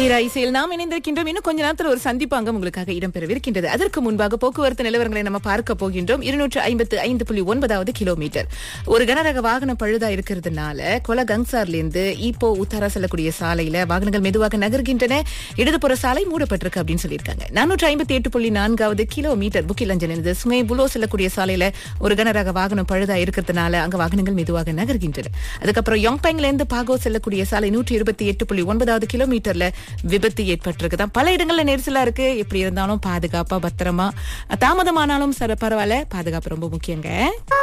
இசையில் நாம் இணைந்திருக்கின்றோம். இன்னும் கொஞ்ச நேரத்தில் ஒரு சந்திப்பாங்கம் உங்களுக்காக இடம்பெறவிருக்கின்றது. அதற்கு முன்பாக போக்குவரத்து நிலவரங்களை நம்ம பார்க்க போகின்றோம். 255.9 கிலோமீட்டர். ஒரு கனரக வாகனம் பழுதா இருக்கிறதுனால கொலகங்சார்ல இருந்து இப்போ உத்தாரா செல்லக்கூடிய சாலையில வாகனங்கள் மெதுவாக நகர்கின்றன. இடதுபுற சாலை மூடப்பட்டிருக்கு அப்படின்னு சொல்லியிருக்காங்க. 458.4 கிலோமீட்டர் புக்கிலஞ்சன் இருந்து சுங்கை புலோ செல்லக்கூடிய சாலையில ஒரு கனரக வாகனம் பழுதா இருக்கிறதுனால அங்க வாகனங்கள் மெதுவாக நகர்கின்றன. அதுக்கப்புறம் யோங்பேங்ல இருந்து பாகோ செல்லக்கூடிய சாலை 128.9 கிலோமீட்டர்ல விபத்து ஏற்பட்டிருக்குதான். பல இடங்கள்ல நெரிசலா இருக்கு. எப்படி இருந்தாலும் பாதுகாப்பா பத்திரமா, தாமதமானாலும் பரவாயில்ல, பாதுகாப்பு ரொம்ப முக்கியங்க.